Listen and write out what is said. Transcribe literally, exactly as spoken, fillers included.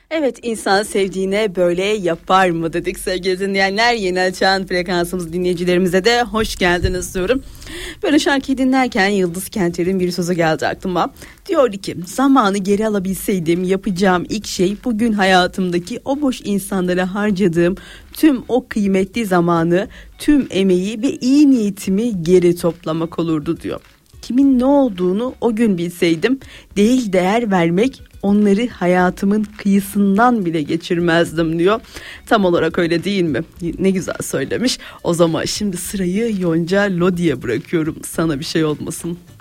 Evet, insan sevdiğine böyle yapar mı dedik sevgili dinleyenler. Yeni açan frekansımız dinleyicilerimize de hoş geldiniz diyorum. Böyle şarkıyı dinlerken Yıldız Kenter'in bir sözü geldi aklıma. Diyor ki, zamanı geri alabilseydim yapacağım ilk şey bugün hayatımdaki o boş insanlara harcadığım tüm o kıymetli zamanı, tüm emeği ve iyi niyetimi geri toplamak olurdu diyor. Kimin ne olduğunu o gün bilseydim, değil değer vermek, onları hayatımın kıyısından bile geçirmezdim diyor. Tam olarak öyle değil mi? Ne güzel söylemiş. O zaman şimdi sırayı Yonca Lodi'ye bırakıyorum. Sana bir şey olmasın.